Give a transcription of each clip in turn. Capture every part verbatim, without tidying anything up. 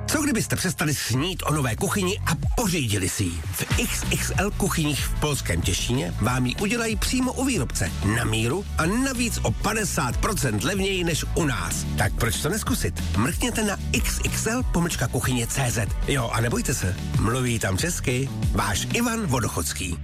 Co kdybyste přestali snít o nové kuchyni a pořídili si ji? V X X L kuchyních v polském Těšíně vám ji udělají přímo u výrobce na míru a navíc o padesát procent levněji než u nás. Tak proč to neskusit? Mrkněte na xxl pomlčka kuchyně tečka cz. Jo, a nebojte se, mluví tam česky váš Ivan Vodochodský.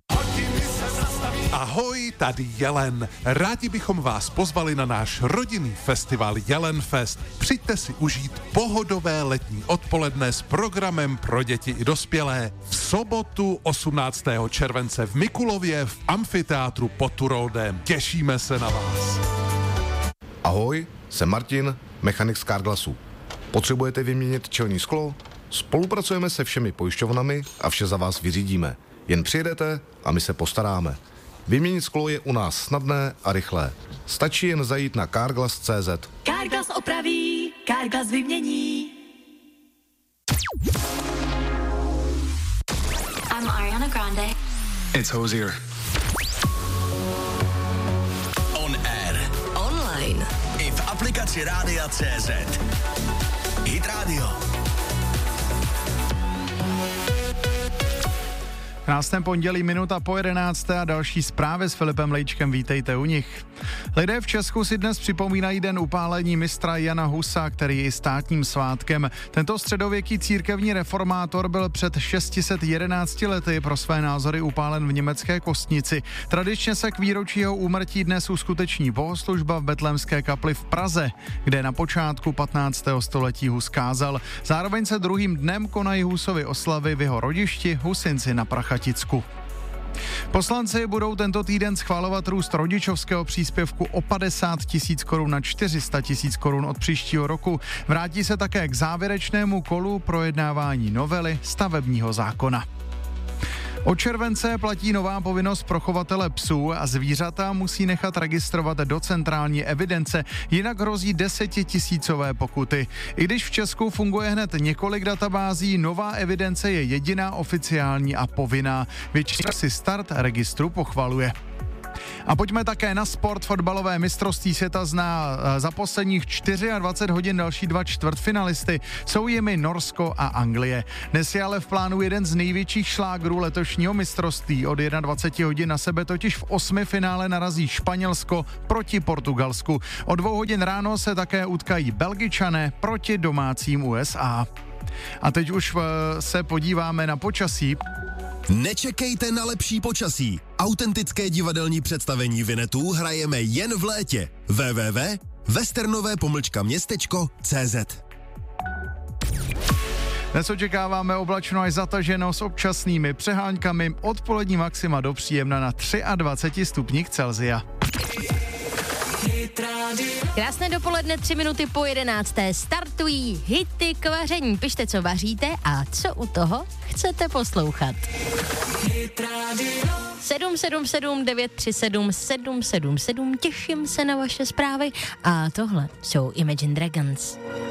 Ahoj, tady Jelen. Rádi bychom vás pozvali na náš rodinný festival Jelenfest. Přijďte si užít pohodové letní odpoledne s programem pro děti i dospělé. V sobotu osmnáctého července v Mikulově v amfiteátru pod Turoldem. Těšíme se na vás. Ahoj, jsem Martin, mechanik z Carglassu. Potřebujete vyměnit čelní sklo? Spolupracujeme se všemi pojišťovnami a vše za vás vyřídíme. Jen přijedete a my se postaráme. Vyměnit sklo je u nás snadné a rychlé. Stačí jen zajít na carglass tečka cz. Carglass opraví, Carglass vymění. I'm Ariana Grande. It's Hozier. On air. Online. I v aplikaci Rádia tečka cé zet. Hit Radio. Krásné pondělí, minuta po jedenácté a další zprávy s Filipem Lejčkem, vítejte u nich. Lidé v Česku si dnes připomínají den upálení mistra Jana Husa, který je státním svátkem. Tento středověký církevní reformátor byl před šest set jedenácti lety pro své názory upálen v německé Kostnici. Tradičně se k výročí jeho úmrtí dnes uskuteční bohoslužba v Betlémské kapli v Praze, kde na počátku patnáctého století Hus kázal. Zároveň se druhým dnem konají Husovy oslavy v jeho rodišti Husinci na Prachaticku. Poslanci budou tento týden schvalovat růst rodičovského příspěvku o padesát tisíc korun na čtyři sta tisíc korun od příštího roku. Vrátí se také k závěrečnému kolu projednávání novely stavebního zákona. Od července platí nová povinnost pro chovatele psů a zvířata musí nechat registrovat do centrální evidence, jinak hrozí desetitisícové pokuty. I když v Česku funguje hned několik databází, nová evidence je jediná oficiální a povinná. Většina si start registru pochvaluje. A pojďme také na sport. Fotbalové mistrovství světa zná za posledních dvacet čtyři hodin další dva čtvrtfinalisty. Jsou jimi Norsko a Anglie. Dnes je ale v plánu jeden z největších šlágrů letošního mistrovství. Od dvacet jedna hodin na sebe totiž v osmi finále narazí Španělsko proti Portugalsku. O dvou hodin ráno se také utkají Belgičané proti domácím U S A. A teď už se podíváme na počasí. Nečekejte na lepší počasí. Autentické divadelní představení Vinetů hrajeme jen v létě. w w w tečka westernové pomlčka městečko tečka cé zet. Dnes očekáváme oblačno až zataženo s občasnými přeháňkami, odpolední maxima do příjemna na dvacet tři stupních Celsia. Krásné dopoledne, tři minuty po jedenácté. Startují hity k vaření. Pište, co vaříte a co u toho chcete poslouchat. sedm sedm sedm devět tři sedm sedm sedm sedm. Těším se na vaše zprávy a tohle jsou Imagine Dragons.